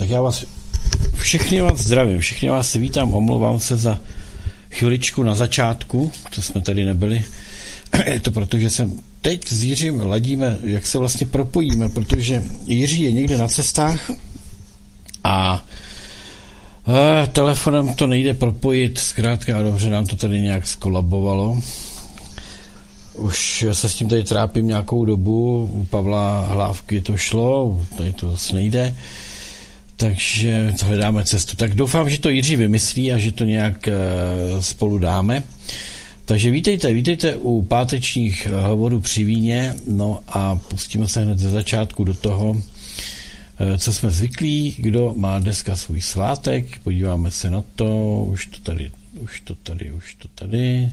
Tak já vás všechny zdravím, všechny vás vítám, omlouvám se za chviličku na začátku, to jsme tady nebyli. Je to proto, že jsem teď s Jiřím ladíme, jak se vlastně propojíme, protože Jiří je někde na cestách a telefonem to nejde propojit, zkrátka a dobře nám to tady nějak skolabovalo. Už se s tím tady trápím nějakou dobu, u Pavla Hlávky to šlo, tady to zase nejde, takže hledáme cestu. Tak doufám, že to Jiří vymyslí a že to nějak spolu dáme. Takže vítejte u pátečních hovorů při víně, no a pustíme se hned ze začátku do toho, co jsme zvyklí, kdo má dneska svůj svátek, podíváme se na to, už to tady.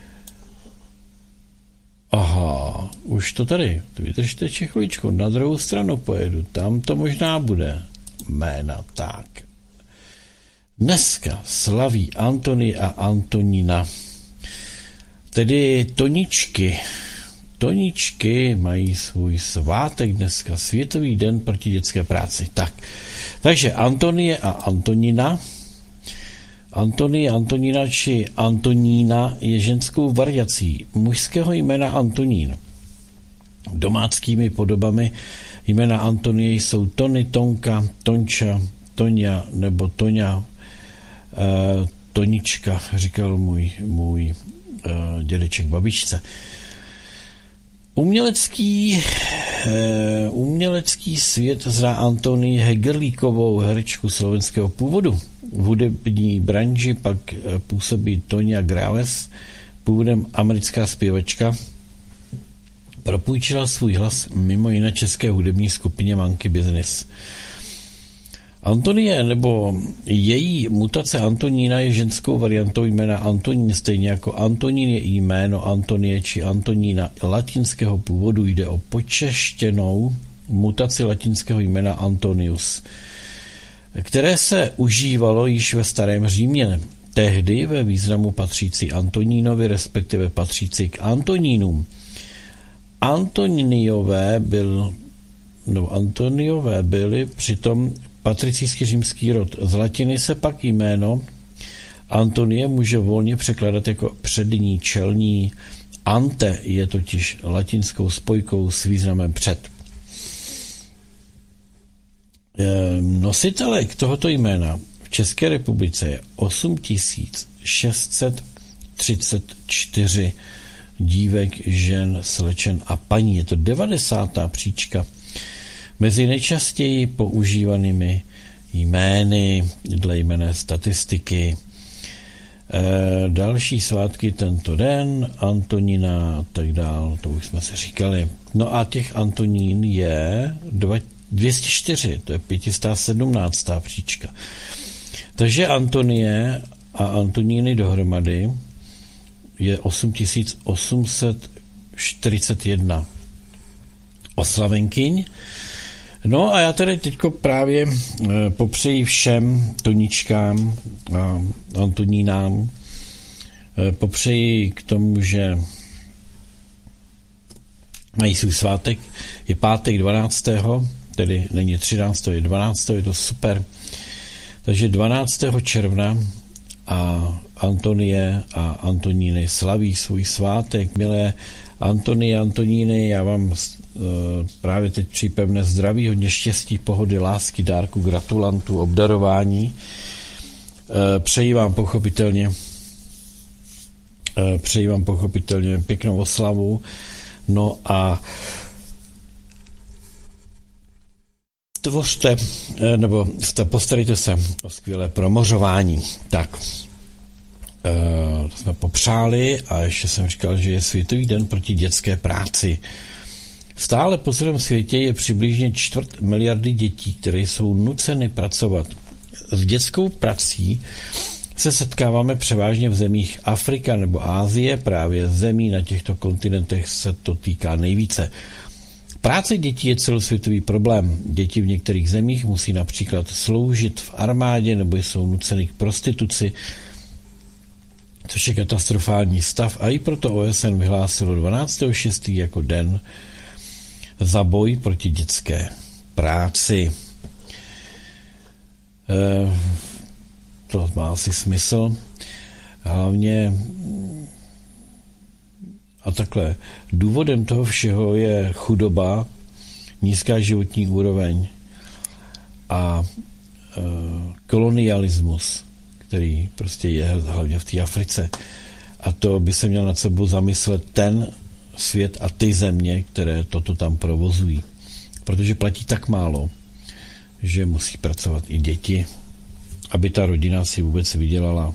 Aha, už to tady. Vydržte ještě chvíličku, na druhou stranu pojedu, tam to možná bude jména, tak. Dneska slaví Antony a Antonína, tedy Toničky mají svůj svátek dneska, Světový den proti dětské práci. Takže Antonie a Antonína. Antonie, Antonína či Antonína je ženskou variací mužského jména Antonín. Domáckými podobami jména Antonie jsou Tony, Tonka, Tonča, Toňa nebo Toňa, Tonička, říkal můj dědeček babičce. Umělecký svět zná Antonii Hegerlíkovou, herečku slovenského původu. V hudební branži pak působí Tonya Graves, původem americká zpěvačka. Propůjčila svůj hlas mimo jiné české hudební skupině Monkey Business. Antonie nebo její mutace Antonína je ženskou variantou jména Antonín, stejně jako Antonín je jméno Antonie či Antonína latinského původu. Jde o počeštěnou mutaci latinského jména Antonius, které se užívalo již ve starém Římě, tehdy ve významu patřící Antonínovi, respektive patřící k Antonínům. Antoniové byli přitom patricijský římský rod. Z latiny se pak jméno Antonie může volně překládat jako přední, čelní. Ante je totiž latinskou spojkou s významem před. Nositelek tohoto jména v České republice je 8634 dívek, žen, slečen a paní. Je to 90. příčka mezi nejčastěji používanými jmény dle jmenné statistiky. Další svátky tento den, Antonína a tak dál, to už jsme se říkali. No a těch Antonín je 204, to je 517. příčka. Takže Antonie a Antoníny dohromady je 8841 oslavenkyň. No a já tady teďko právě popřeji všem Toničkám a Antonínám, popřeji k tomu, že mají svůj svátek, je pátek 12. tedy není 13. je 12. je to super. Takže 12. června a Antonie a Antoníny slaví svůj svátek. Milé Antonie, Antoníny, já vám právě teď přeji pevné zdraví, hodně štěstí, pohody, lásky, dárku, gratulantů, obdarování. Přeji vám pochopitelně pěknou oslavu. No a tvořte, nebo postarejte se o skvělé promořování. Tak, to jsme popřáli a ještě jsem říkal, že je Světový den proti dětské práci. Stále po celém světě je přibližně 250 miliardy dětí, které jsou nuceny pracovat. S dětskou prací se setkáváme převážně v zemích Afrika nebo Asie, právě zemí na těchto kontinentech se to týká nejvíce. Práce dětí je celosvětový problém. Děti v některých zemích musí například sloužit v armádě nebo jsou nuceny k prostituci, což je katastrofální stav, a i proto OSN vyhlásilo 12.6. jako den za boj proti dětské práci. To má asi smysl. Hlavně a takhle. Důvodem toho všeho je chudoba, nízká životní úroveň a kolonialismus, který prostě je hlavně v té Africe. A to by se měl nad sebou zamyslet ten svět a ty země, které toto tam provozují. Protože platí tak málo, že musí pracovat i děti, aby ta rodina si vůbec vydělala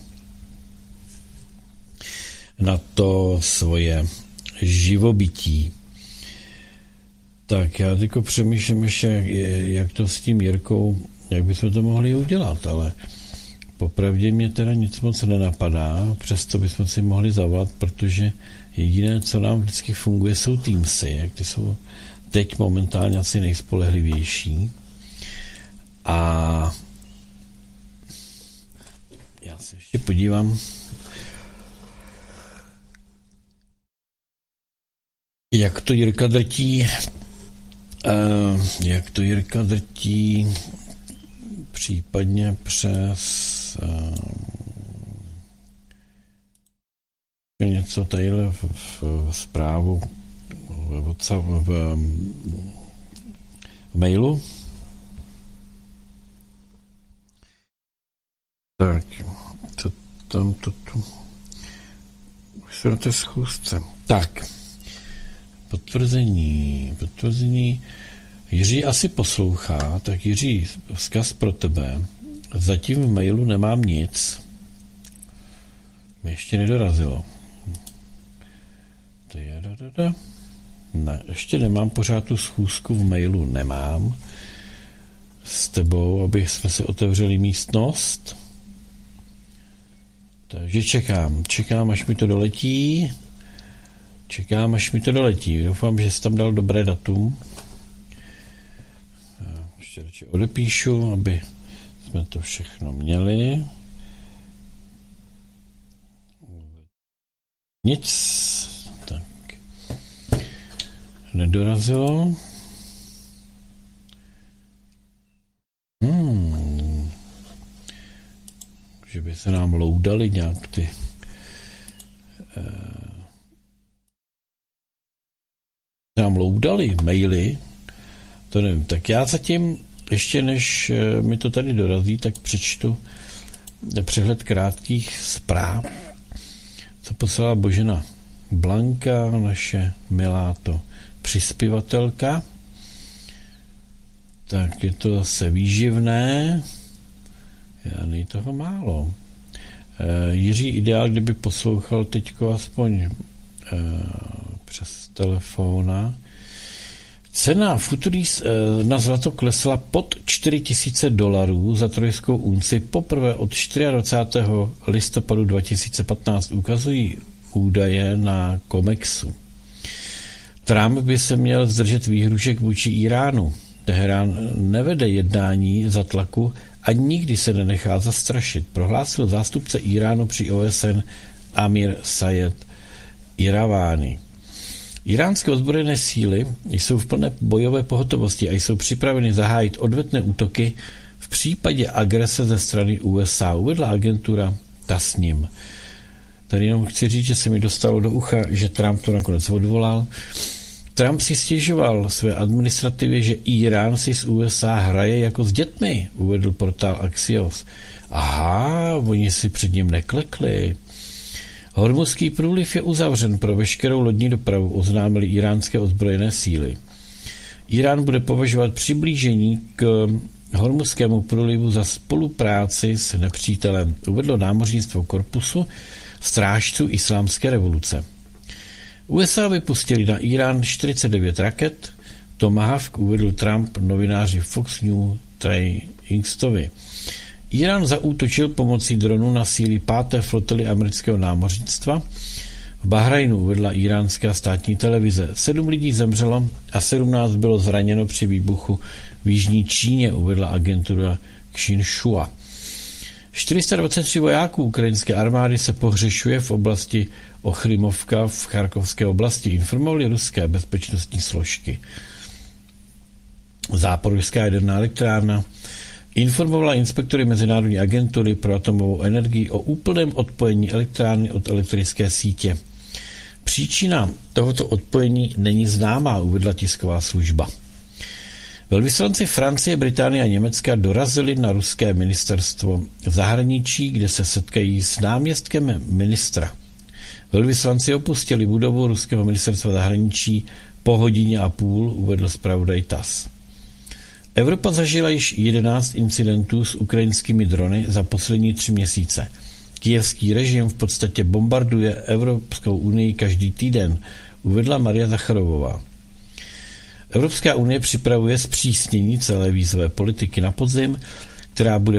na to svoje živobytí. Tak já teďko přemýšlím ještě, jak to s tím Jirkou, jak bychom to mohli udělat, ale popravdě mě teda nic moc nenapadá, přesto bychom si mohli zavolat, protože jediné, co nám vždycky funguje, jsou Teamsy, jak ty jsou teď momentálně asi nejspolehlivější. A já se ještě podívám, jak to Jirka drtí, případně přes něco tadyhle v zprávu v mailu. Tak, co tam to tu? Už se na té schůzce. Tak, potvrzení. Jiří asi poslouchá, tak Jiří, vzkaz pro tebe. Zatím v mailu nemám nic. Mě ještě nedorazilo. Ne, ještě nemám pořád tu schůzku v mailu, nemám. S tebou, aby jsme si otevřeli místnost. Takže čekám, až mi to doletí. Doufám, že jsi tam dal dobré datum. Ještě radši odepíšu, aby jsme to všechno měli. Nic. Tak. Nedorazilo. Že by se nám loudaly nějak ty maily, to nevím. Tak já zatím, ještě než mi to tady dorazí, tak přečtu přehled krátkých zpráv, co poslala Božena Blanka, naše milá to přispěvatelka. Tak je to zase výživné. Já toho málo. Jiří ideál, kdyby poslouchal teďko aspoň přes telefona. Cena futuris na zlato klesla pod $4,000 za trojskou unci poprvé od 24. listopadu 2015, ukazují údaje na COMEXu. Trump by se měl zdržet výhrušek vůči Iránu. Teherán nevede jednání za tlaku a nikdy se nenechá zastrašit, prohlásil zástupce Iránu při OSN Amir Sayed Iraváni. Iránské ozbrojené síly jsou v plné bojové pohotovosti a jsou připraveny zahájit odvetné útoky v případě agrese ze strany USA, uvedla agentura Tasnim. Tady jenom chci říct, že se mi dostalo do ucha, že Trump to nakonec odvolal. Trump si stěžoval své administrativě, že Irán si z USA hraje jako s dětmi, uvedl portál Axios. Aha, oni si před ním neklekli. Hormuzský průliv je uzavřen pro veškerou lodní dopravu, oznámily iránské ozbrojené síly. Irán bude považovat přiblížení k Hormuzskému průlivu za spolupráci s nepřítelem, uvedlo námořnictvo korpusu strážců islámské revoluce. USA vypustili na Irán 49 raket, Tomahawk, uvedl Trump novináři Fox News Trey Inkstovi. Irán zaútočil pomocí dronu na síly 5. flotily amerického námořnictva. V Bahrajnu uvedla iránská státní televize. 7 lidí zemřelo a 17 bylo zraněno při výbuchu v jižní Číně, uvedla agentura Xinhua. 423 vojáků ukrajinské armády se pohřešuje v oblasti Ochrymovka v Charkovské oblasti, informovaly ruské bezpečnostní složky. Záporožská jaderná elektrárna informovala inspektory Mezinárodní agentury pro atomovou energii o úplném odpojení elektrárny od elektrické sítě. Příčina tohoto odpojení není známá, uvedla tisková služba. Velvyslanci Francie, Británie a Německa dorazili na ruské ministerstvo zahraničí, kde se setkají s náměstkem ministra. Velvyslanci opustili budovu ruského ministerstva zahraničí po hodině a půl, uvedl zpravodaj TASS. Evropa zažila již 11 incidentů s ukrajinskými drony za poslední 3 měsíce. Kyjevský režim v podstatě bombarduje Evropskou unii každý týden, uvedla Maria Zacharovová. Evropská unie připravuje zpřísnění celé vízové politiky na podzim, které bude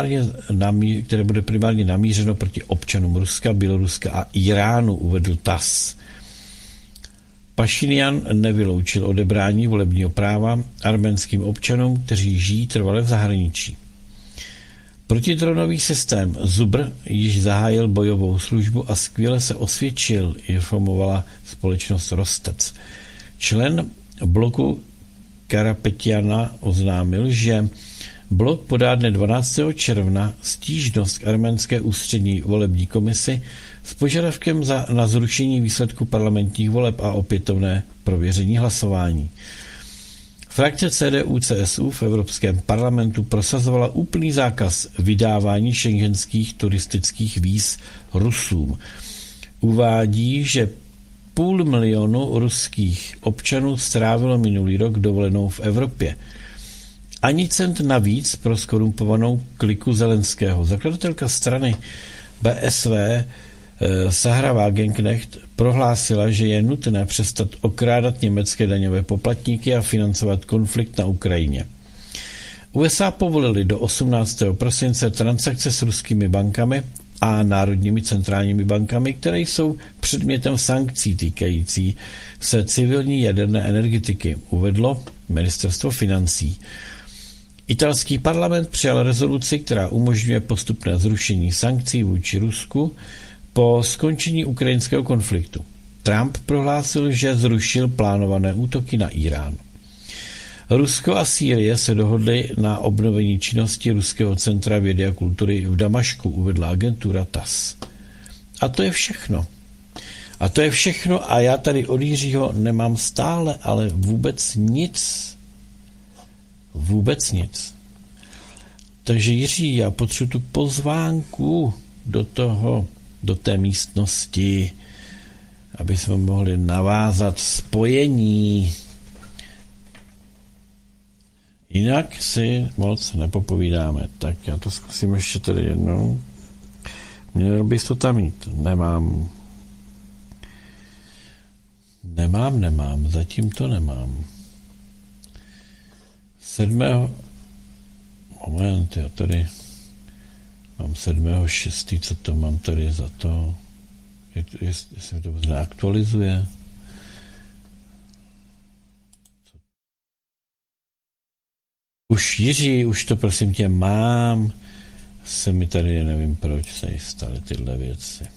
primárně namířeno proti občanům Ruska, Běloruska a Iránu, uvedl TASS. Pašinjan nevyloučil odebrání volebního práva arménským občanům, kteří žijí trvale v zahraničí. Protidronový systém Zubr již zahájil bojovou službu a skvěle se osvědčil, informovala společnost Rostec. Člen bloku Karapetjana oznámil, že blok podá dne 12. června stížnost k arménské ústřední volební komisi s požadavkem na zrušení výsledku parlamentních voleb a opětovné prověření hlasování. Frakce CDU-CSU v Evropském parlamentu prosazovala úplný zákaz vydávání schengenských turistických víz Rusům. Uvádí, že 500 000 ruských občanů strávilo minulý rok dovolenou v Evropě. Ani cent navíc pro skorumpovanou kliku Zelenského. Zakladatelka strany BSV Sahra Wagenknecht prohlásila, že je nutné přestat okrádat německé daňové poplatníky a financovat konflikt na Ukrajině. USA povolili do 18. prosince transakce s ruskými bankami a národními centrálními bankami, které jsou předmětem sankcí týkající se civilní jaderné energetiky, uvedlo ministerstvo financí. Italský parlament přijal rezoluci, která umožňuje postupné zrušení sankcí vůči Rusku po skončení ukrajinského konfliktu. Trump prohlásil, že zrušil plánované útoky na Irán. Rusko a Sýrie se dohodly na obnovení činnosti Ruského centra vědy a kultury v Damašku, uvedla agentura TASS. A to je všechno. A já tady od Jiřího nemám stále, ale vůbec nic. Vůbec nic. Takže Jiří, já potřebuji tu pozvánku do té místnosti, aby jsme mohli navázat spojení. Jinak si moc nepopovídáme. Tak já to zkusím ještě tady jednou. Měl bys to tam mít. Nemám. Zatím to nemám. 7. Moment, já tady mám 7.6. Co to mám tady za to? Jestli to neaktualizuje. Jiří, už to prosím tě mám. Se mi tady, nevím proč se staly tyhle věci.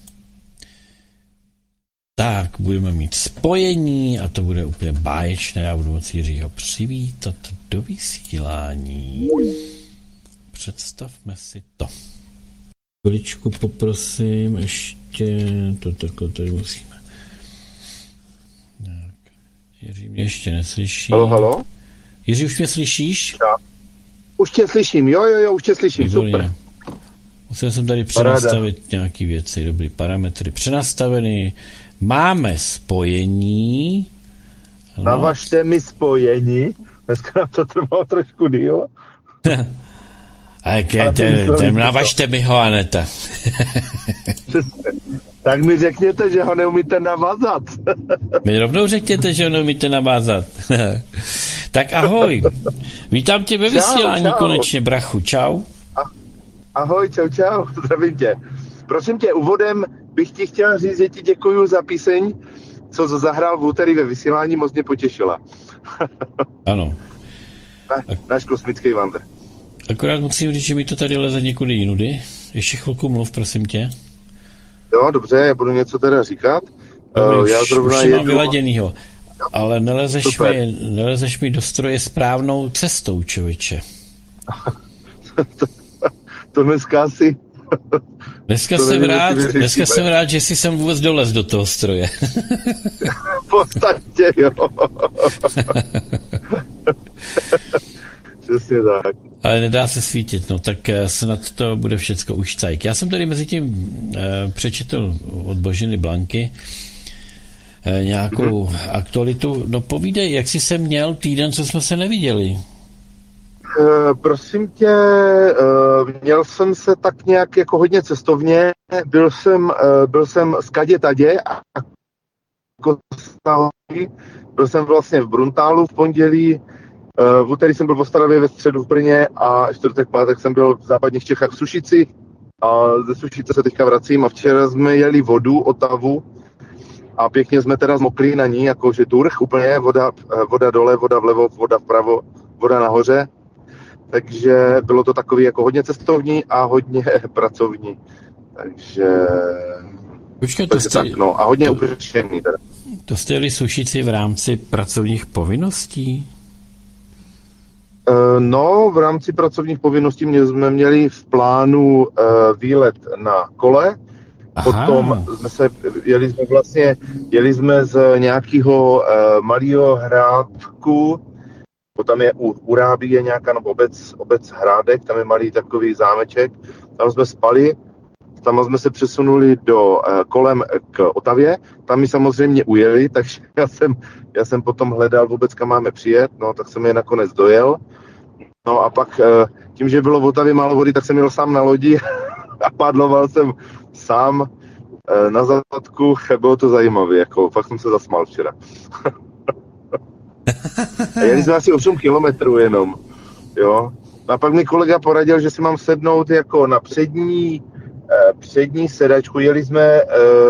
Tak, budeme mít spojení a to bude úplně báječné. Já budu moci Jiřího přivítat do vysílání. Představme si to. Chviličku poprosím, ještě to takhle tady musíme. Tak. Jiří mě ještě neslyší. Halo? Jiří, už mě slyšíš? Já. Už tě slyším, jo, už tě slyším, Výborně. super. Musel jsem tady přenastavit nějaké věci, dobrý parametry přenastaveny. Máme spojení. No. Navažte mi spojení. Dneska nám to trvalo trošku díl. Navažte mi ho, Aneta. Tak mi řekněte, že ho neumíte navázat. Mi rovnou řekněte, že ho neumíte navázat. Tak ahoj. Vítám tě ve vysílání konečně, brachu. Čau. Ahoj, čau, zdravím tě. Prosím tě, úvodem bych ti chtěl říct, že ti děkuju za píseň, co zahrál v úterý ve vysílání, moc mě potěšila. Ano. Náš kosmický vandr. Akorát musím říct, že mi to tady leze někudy jinudy. Ještě chvilku mluv, prosím tě. Jo, dobře, já budu něco teda říkat. Dobrý, já zrovna už mám vyladěnýho. Ale nelezeš mi do stroje správnou cestou, člověče. To dneska asi... Dneska to jsem nevím, rád, jestli vyřešíme. dneska jsem rád, že si jsem vůbec dolez do toho stroje. V podstatě, jo. Přesně tak. Ale nedá se svítit, no tak snad to bude všecko už cajk. Já jsem tady mezi tím přečetl od Boženy Blanky nějakou aktualitu. No povídej, jak jsi se měl týden, co jsme se neviděli? Prosím tě, měl jsem se tak nějak jako hodně cestovně, byl jsem z kadě tadě a byl jsem vlastně v Bruntálu v pondělí, v úterý jsem byl v Ostravě, ve středu v Brně a čtvrtek, pátek jsem byl v západních Čechách v Sušici a ze Sušice se teďka vracím a včera jsme jeli vodu, Otavu a pěkně jsme teda zmokli na ní, jakože durch úplně, voda dole, voda vlevo, voda vpravo, voda nahoře. Takže bylo to takový jako hodně cestovní a hodně pracovní. Takže... Počkej, tak, no, a hodně upršený teda. To jste jeli Sušici v rámci pracovních povinností? No, v rámci pracovních povinností jsme měli v plánu výlet na kole. Aha. Potom jeli jsme z nějakého malého hrádku, tam je u Rábí je nějaká obec Hrádek, tam je malý takový zámeček, tam jsme spali, tam jsme se přesunuli kolem k Otavě, tam mi samozřejmě ujeli, takže já jsem potom hledal vůbec, kam máme přijet, no tak jsem je nakonec dojel. No a pak tím, že bylo v Otavě málo vody, tak jsem jel sám na lodi a padloval jsem sám na zadku, bylo to zajímavé, jako fakt jsem se zasmál včera. A jeli jsme asi 8 kilometrů jenom, jo. A pak mi kolega poradil, že si mám sednout jako na přední sedačku, jeli jsme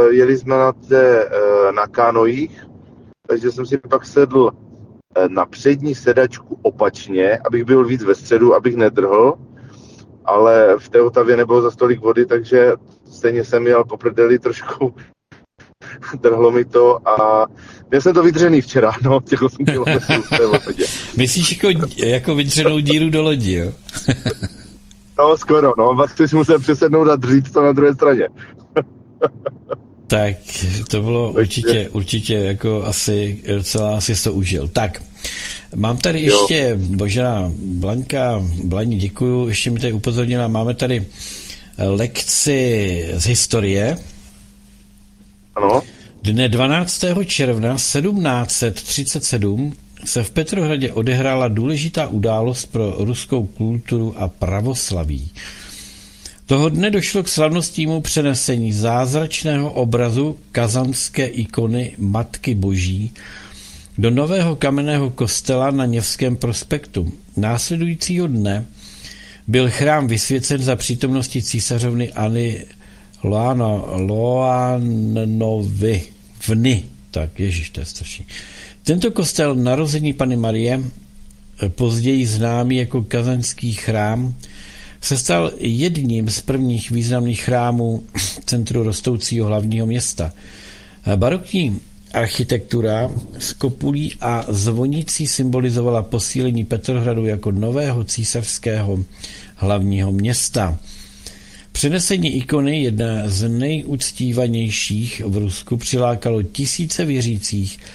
na kánojích, takže jsem si pak sedl na přední sedačku opačně, abych byl víc ve středu, abych nedrhl, ale v té Otavě nebylo za tolik vody, takže stejně jsem jel po prdeli trošku, drhlo mi to a měl jsem to vydřený včera, no, těch 8 kilometrů v té Otavě. Myslíš jako vydřenou díru do lodi, jo? No, skoro, no, pak jsi musel přesednout a dřít to na druhé straně. Tak, to bylo určitě jako asi docela si to užil. Tak, mám tady ještě, Božena Blanka, Blaní, děkuju, ještě mi tady upozornila, máme tady lekci z historie. Ano. Dne 12. června 1737 se v Petrohradě odehrála důležitá událost pro ruskou kulturu a pravoslaví. Toho dne došlo k slavnostnímu přenesení zázračného obrazu kazanské ikony Matky Boží do nového kamenného kostela na Nevském prospektu. Následujícího dne byl chrám vysvěcen za přítomnosti císařovny Anny Loanovy. Tak, ježiš, to je strašný. Tento kostel narození Panny Marie, později známý jako Kazanský chrám, se stal jedním z prvních významných chrámů centru rostoucího hlavního města. Barokní architektura s kopulí a zvonicí symbolizovala posílení Petrohradu jako nového císařského hlavního města. Přenesení ikony, jedna z nejuctívanějších v Rusku, přilákalo tisíce věřících